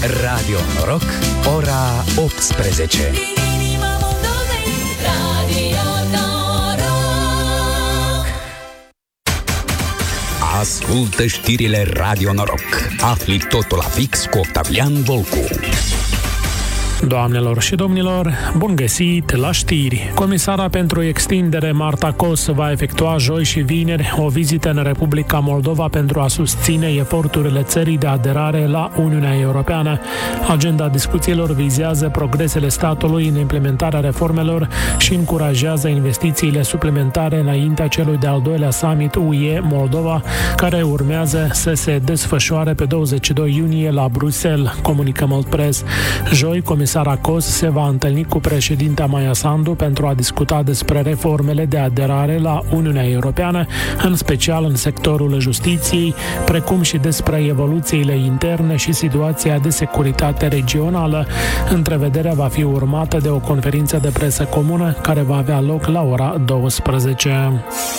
Radio Noroc, ora 18. Ascultă știrile Radio Noroc. Afli totul la fix cu Octavian Volcu. Doamnelor și domnilor, bun găsit la știri! Comisara pentru extindere, Marta Kos, va efectua joi și vineri o vizită în Republica Moldova pentru a susține eforturile țării de aderare la Uniunea Europeană. Agenda discuțiilor vizează progresele statului în implementarea reformelor și încurajează investițiile suplimentare înaintea celui de-al doilea summit UE-Moldova, care urmează să se desfășoare pe 22 iunie la Bruxelles, comunică Mult Press. Joi, Comisara Kos se va întâlni cu președinta Maia Sandu pentru a discuta despre reformele de aderare la Uniunea Europeană, în special în sectorul justiției, precum și despre evoluțiile interne și situația de securitate regională. Întrevederea va fi urmată de o conferință de presă comună care va avea loc la ora 12.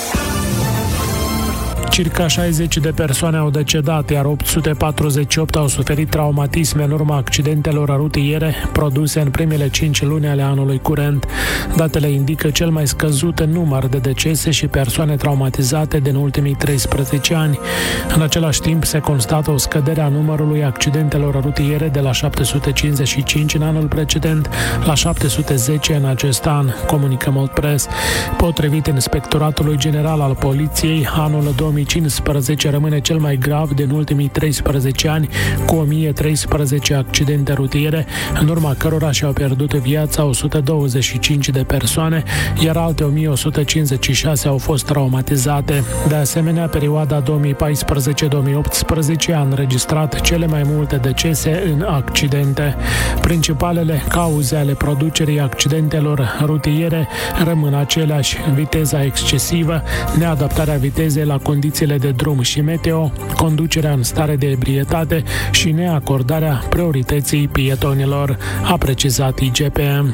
Circa 60 de persoane au decedat, iar 848 au suferit traumatisme în urma accidentelor rutiere produse în primele 5 luni ale anului curent. Datele indică cel mai scăzut număr de decese și persoane traumatizate din ultimii 13 ani. În același timp, se constată o scădere a numărului accidentelor rutiere de la 755 în anul precedent la 710 în acest an, comunică Mult Press. Potrivit Inspectoratului General al Poliției, anul 2015 rămâne cel mai grav din ultimii 13 ani, cu 1013 accidente rutiere, în urma cărora și-au pierdut viața 125 de persoane, iar alte 1156 au fost traumatizate. De asemenea, perioada 2014-2018 a înregistrat cele mai multe decese în accidente. Principalele cauze ale producerii accidentelor rutiere rămân aceleași: viteza excesivă, neadaptarea vitezei la condițiile de drum și meteo, conducerea în stare de ebrietate și neacordarea priorității pietonilor, a precizat IGP.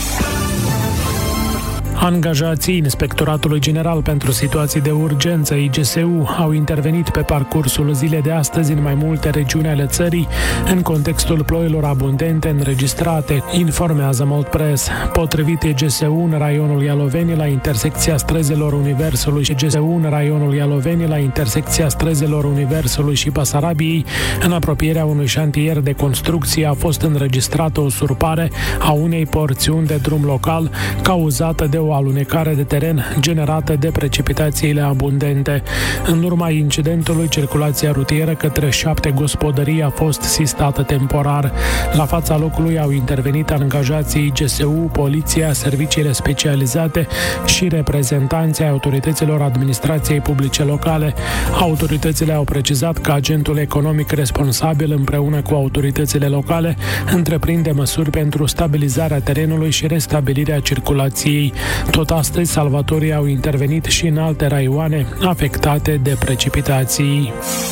Angajații Inspectoratului General pentru Situații de Urgență, IGSU, au intervenit pe parcursul zilei de astăzi în mai multe regiuni ale țării, în contextul ploilor abundente înregistrate, informează Mult Press. Potrivit IGSU, în raionul Ialoveni, la intersecția străzelor Universului și IGSU, în raionul Ialoveni, la intersecția străzelor Universului și Basarabiei, în apropierea unui șantier de construcție, a fost înregistrată o surpare a unei porțiuni de drum local, cauzată de o alunecare de teren generată de precipitațiile abundente. În urma incidentului, circulația rutieră către 7 gospodării a fost sistată temporar. La fața locului au intervenit angajații IGSU, poliția, serviciile specializate și reprezentanții autorităților administrației publice locale. Autoritățile au precizat că agentul economic responsabil, împreună cu autoritățile locale, întreprinde măsuri pentru stabilizarea terenului și restabilirea circulației. Tot astăzi, salvatorii au intervenit și în alte raioane afectate de precipitații.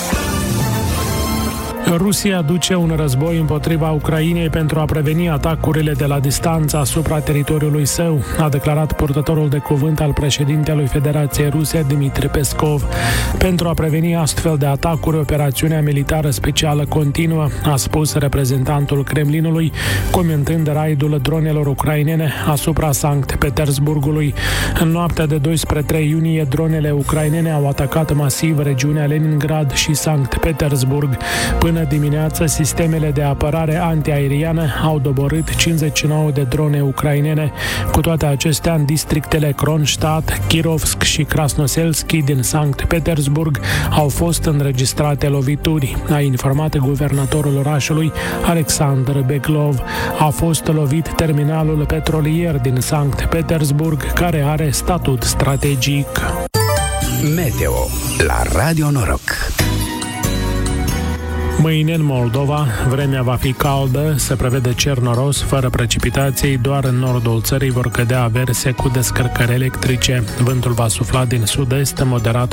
Rusia duce un război împotriva Ucrainei pentru a preveni atacurile de la distanță asupra teritoriului său, a declarat purtătorul de cuvânt al președintelui Federației Ruse, Dmitri Peskov. Pentru a preveni astfel de atacuri, operațiunea militară specială continuă, a spus reprezentantul Kremlinului, comentând raidul dronelor ucrainene asupra Sankt Petersburgului. În noaptea de 2 spre 3 iunie, dronele ucrainene au atacat masiv regiunea Leningrad și Sankt Petersburg. Până dimineață, sistemele de apărare antiaeriană au doborât 59 de drone ucrainene. Cu toate acestea, în districtele Kronstadt, Kirovsk și Krasnoselski din Sankt Petersburg au fost înregistrate lovituri, a informat guvernatorul orașului, Alexandr Beglov. A fost lovit terminalul petrolier din Sankt Petersburg, care are statut strategic. Meteo la Radio Noroc. Mâine în Moldova, vremea va fi caldă, se prevede cer noros, fără precipitații, doar în nordul țării vor cădea averse cu descărcări electrice. Vântul va sufla din sud-est, moderat